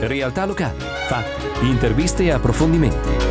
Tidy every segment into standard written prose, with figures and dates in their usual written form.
Realtà locali, fatti, interviste e approfondimenti.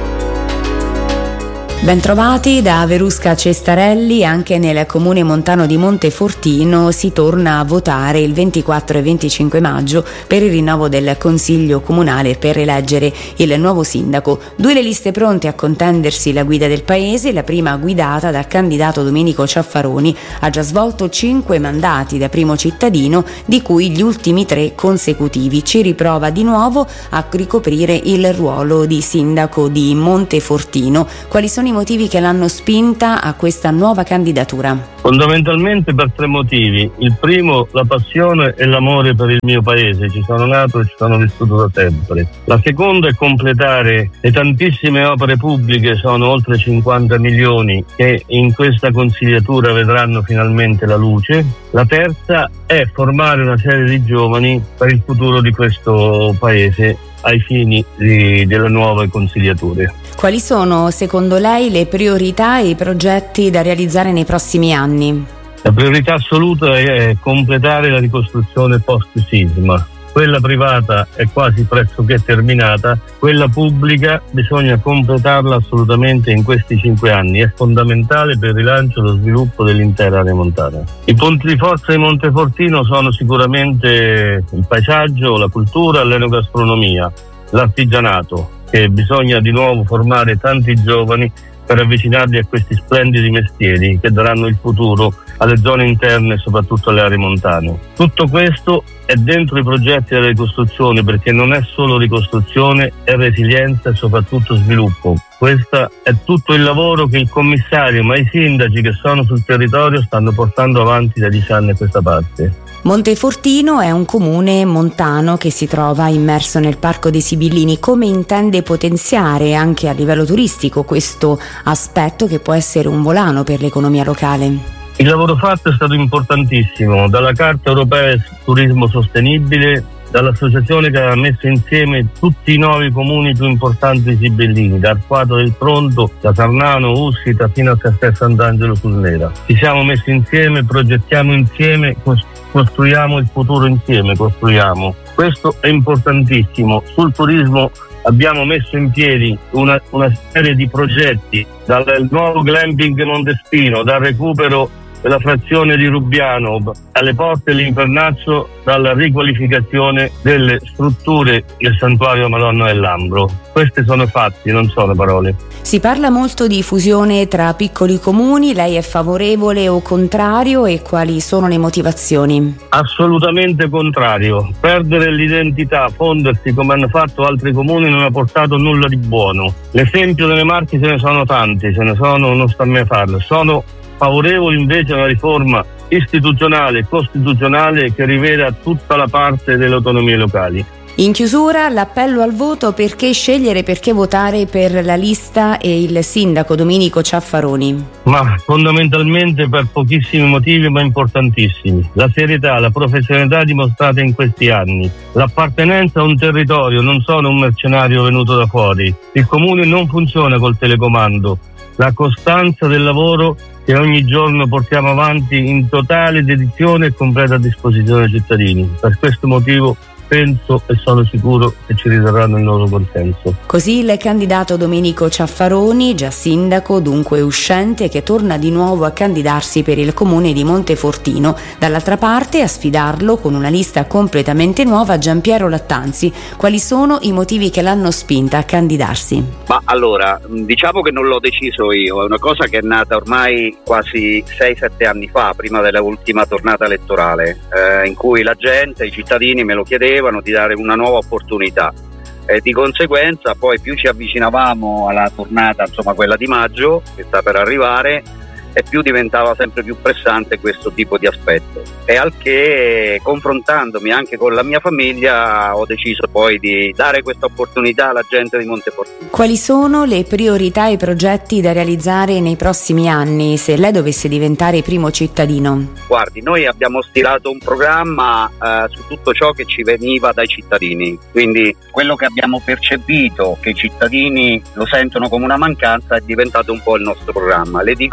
Bentrovati da Verusca Cestarelli. Anche nel comune montano di Montefortino si torna a votare il 24 e 25 maggio per il rinnovo del Consiglio Comunale per eleggere il nuovo sindaco. 2 le liste pronte a contendersi la guida del paese, la prima guidata dal candidato Domenico Ciaffaroni. Ha già svolto 5 mandati da primo cittadino, di cui gli ultimi 3 consecutivi. Ci riprova di nuovo a ricoprire il ruolo di sindaco di Montefortino. Quali sono i motivi che l'hanno spinta a questa nuova candidatura? Fondamentalmente per 3 motivi. Il primo, la passione e l'amore per il mio paese. Ci sono nato e ci sono vissuto da sempre. La seconda è completare le tantissime opere pubbliche, sono oltre 50 milioni che in questa consigliatura vedranno finalmente la luce. La terza è formare una serie di giovani per il futuro di questo paese ai fini delle nuove consigliature. Quali sono secondo lei le priorità e i progetti da realizzare nei prossimi anni? La priorità assoluta è completare la ricostruzione post-sisma. Quella privata è quasi pressoché terminata, quella pubblica bisogna completarla assolutamente in questi 5 anni, è fondamentale per il rilancio e lo sviluppo dell'intera area montana. I punti di forza di Montefortino sono sicuramente il paesaggio, la cultura, l'enogastronomia, l'artigianato, che bisogna di nuovo formare tanti giovani per avvicinarli a questi splendidi mestieri che daranno il futuro alle zone interne e soprattutto alle aree montane. Tutto questo è dentro i progetti della ricostruzione, perché non è solo ricostruzione, è resilienza e soprattutto sviluppo. Questo è tutto il lavoro che il commissario, ma i sindaci che sono sul territorio stanno portando avanti da 10 anni a questa parte. Montefortino è un comune montano che si trova immerso nel Parco dei Sibillini. Come intende potenziare anche a livello turistico questo aspetto che può essere un volano per l'economia locale? Il lavoro fatto è stato importantissimo, dalla Carta Europea Turismo Sostenibile, dall'associazione che ha messo insieme tutti i 9 comuni più importanti sibillini, da Arquato del Tronto, da Sarnano, Ussita fino a Castel Sant'Angelo sul Nera. Ci siamo messi insieme, progettiamo insieme, costruiamo il futuro insieme, costruiamo. Questo è importantissimo. Sul turismo abbiamo messo in piedi una serie di progetti, dal nuovo glamping Montespino, dal recupero della frazione di Rubbiano alle porte dell'Infernazzo, dalla riqualificazione delle strutture del santuario Madonna del Lambro. Questi sono fatti, non sono parole. Si parla molto di fusione tra piccoli comuni, lei è favorevole o contrario e quali sono le motivazioni? Assolutamente contrario. Perdere l'identità, fondersi come hanno fatto altri comuni non ha portato nulla di buono. L'esempio delle Marche ce ne sono tanti, non sta a me a farlo. Sono favorevoli invece a una riforma istituzionale e costituzionale che riveda tutta la parte delle autonomie locali. In chiusura, l'appello al voto: perché scegliere, perché votare per la lista e il sindaco Domenico Ciaffaroni? Ma fondamentalmente per pochissimi motivi, ma importantissimi. La serietà, la professionalità dimostrata in questi anni, l'appartenenza a un territorio, non sono un mercenario venuto da fuori. Il comune non funziona col telecomando. La costanza del lavoro che ogni giorno portiamo avanti in totale dedizione e completa disposizione dei cittadini. Per questo motivo penso e sono sicuro che ci riterranno il loro consenso. Così il candidato Domenico Ciaffaroni, già sindaco, dunque uscente, che torna di nuovo a candidarsi per il comune di Montefortino. Dall'altra parte, a sfidarlo con una lista completamente nuova, Giampiero Lattanzi. Quali sono i motivi che l'hanno spinta a candidarsi? Ma allora, diciamo che non l'ho deciso io, è una cosa che è nata ormai quasi 6-7 anni fa, prima della ultima tornata elettorale, in cui la gente, i cittadini me lo chiedevano di dare una nuova opportunità. Di conseguenza poi più ci avvicinavamo alla tornata, insomma quella di maggio che sta per arrivare, e più diventava sempre più pressante questo tipo di aspetto, e al che, confrontandomi anche con la mia famiglia, ho deciso poi di dare questa opportunità alla gente di Montefortino. Quali sono le priorità e i progetti da realizzare nei prossimi anni se lei dovesse diventare primo cittadino? Guardi, noi abbiamo stilato un programma su tutto ciò che ci veniva dai cittadini, quindi quello che abbiamo percepito che i cittadini lo sentono come una mancanza è diventato un po' il nostro programma. Le dico subito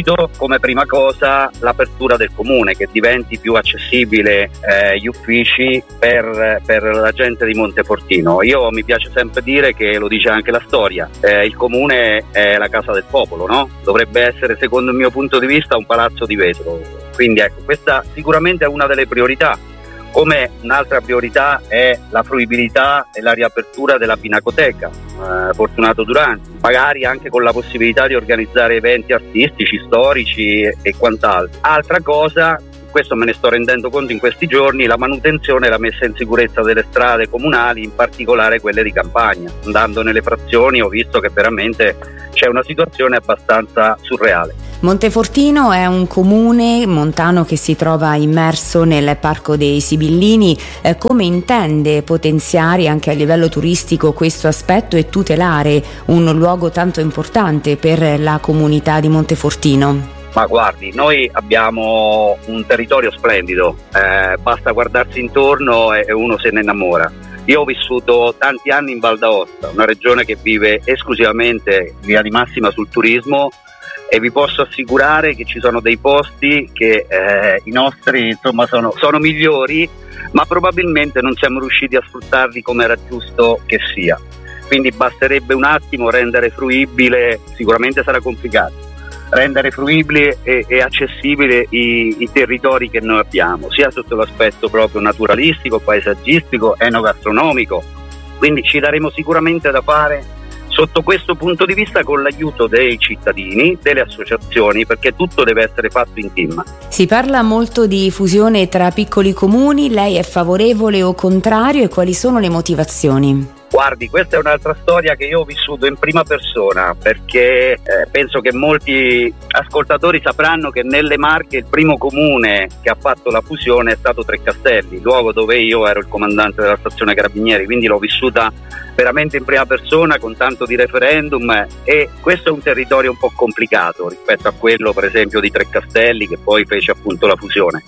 Innanzitutto, come prima cosa, l'apertura del comune, che diventi più accessibile gli uffici per la gente di Montefortino. Io mi piace sempre dire che, lo dice anche la storia, il comune è la casa del popolo, no? Dovrebbe essere, secondo il mio punto di vista, un palazzo di vetro. Quindi ecco, questa sicuramente è una delle priorità. Come un'altra priorità è la fruibilità e la riapertura della Pinacoteca Fortunato Duranti, magari anche con la possibilità di organizzare eventi artistici, storici e quant'altro. Altra cosa, questo me ne sto rendendo conto in questi giorni, la manutenzione e la messa in sicurezza delle strade comunali, in particolare quelle di campagna. Andando nelle frazioni ho visto che veramente c'è una situazione abbastanza surreale. Montefortino è un comune montano che si trova immerso nel Parco dei Sibillini. Come intende potenziare anche a livello turistico questo aspetto e tutelare un luogo tanto importante per la comunità di Montefortino? Ma guardi, noi abbiamo un territorio splendido, basta guardarsi intorno e uno se ne innamora. Io ho vissuto tanti anni in Val d'Aosta, una regione che vive esclusivamente in linea di massima sul turismo, e vi posso assicurare che ci sono dei posti che i nostri insomma sono migliori, ma probabilmente non siamo riusciti a sfruttarli come era giusto che sia. Quindi basterebbe un attimo rendere fruibile, sicuramente sarà complicato, rendere fruibili e accessibili i territori che noi abbiamo, sia sotto l'aspetto proprio naturalistico, paesaggistico, enogastronomico. Quindi ci daremo sicuramente da fare sotto questo punto di vista, con l'aiuto dei cittadini, delle associazioni, perché tutto deve essere fatto in team. Si parla molto di fusione tra piccoli comuni, lei è favorevole o contrario e quali sono le motivazioni? Guardi, questa è un'altra storia che io ho vissuto in prima persona, perché penso che molti ascoltatori sapranno che nelle Marche il primo comune che ha fatto la fusione è stato Treccastelli, luogo dove io ero il comandante della stazione Carabinieri, quindi l'ho vissuta veramente in prima persona, con tanto di referendum, e questo è un territorio un po' complicato rispetto a quello per esempio di Treccastelli, che poi fece appunto la fusione.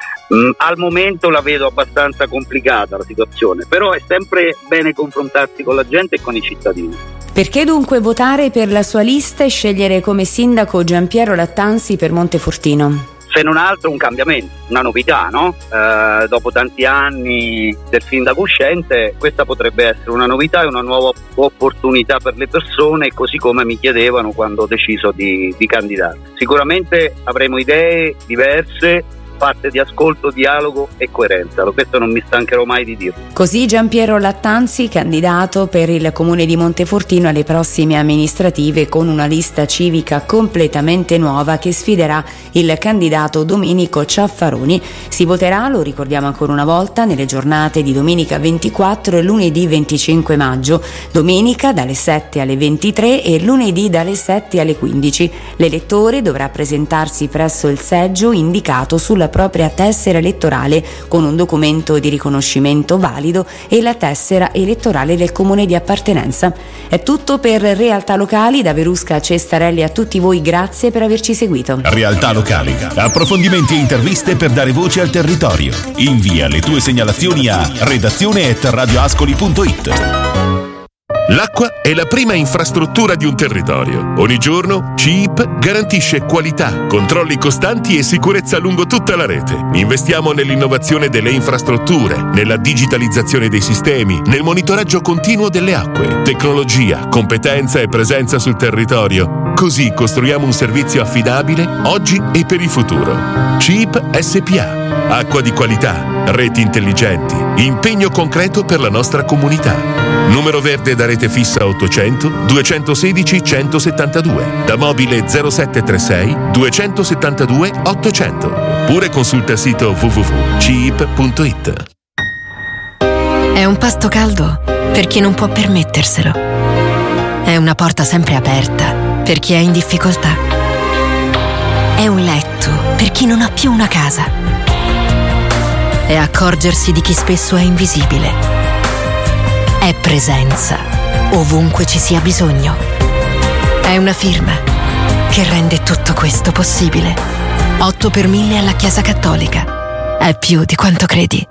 Al momento la vedo abbastanza complicata la situazione, però è sempre bene confrontarsi con la gente e con i cittadini. Perché dunque votare per la sua lista e scegliere come sindaco Giampiero Lattanzi per Montefortino? Se non altro un cambiamento, una novità, no? Dopo tanti anni del sindaco uscente, questa potrebbe essere una novità e una nuova opportunità per le persone, così come mi chiedevano quando ho deciso di candidare. Sicuramente avremo idee diverse, fatte di ascolto, dialogo e coerenza. Questo non mi stancherò mai di dirlo. Così Giampiero Lattanzi, candidato per il comune di Montefortino alle prossime amministrative, con una lista civica completamente nuova che sfiderà il candidato Domenico Ciaffaroni. Si voterà, lo ricordiamo ancora una volta, nelle giornate di domenica 24 e lunedì 25 maggio, domenica dalle 7 alle 23 e lunedì dalle 7 alle 15. L'elettore dovrà presentarsi presso il seggio indicato sulla propria tessera elettorale con un documento di riconoscimento valido e la tessera elettorale del comune di appartenenza. È tutto per Realtà Locali. Da Verusca a Cestarelli, a tutti voi grazie per averci seguito. Realtà Locali, approfondimenti e interviste per dare voce al territorio. Invia le tue segnalazioni a redazione@radioascoli.it. L'acqua è la prima infrastruttura di un territorio. Ogni giorno CIP garantisce qualità, controlli costanti e sicurezza lungo tutta la rete. Investiamo nell'innovazione delle infrastrutture, nella digitalizzazione dei sistemi, nel monitoraggio continuo delle acque. Tecnologia, competenza e presenza sul territorio. Così costruiamo un servizio affidabile oggi e per il futuro. CIP SPA. Acqua di qualità, reti intelligenti, impegno concreto per la nostra comunità. Numero verde da rete fissa 800 216 172, da mobile 0736 272 800, oppure consulta il sito www.ciip.it. È un pasto caldo per chi non può permetterselo. È una porta sempre aperta per chi è in difficoltà. È un letto per chi non ha più una casa. È accorgersi di chi spesso è invisibile. È presenza ovunque ci sia bisogno. È una firma che rende tutto questo possibile. 8 per 1000 alla Chiesa Cattolica. È più di quanto credi.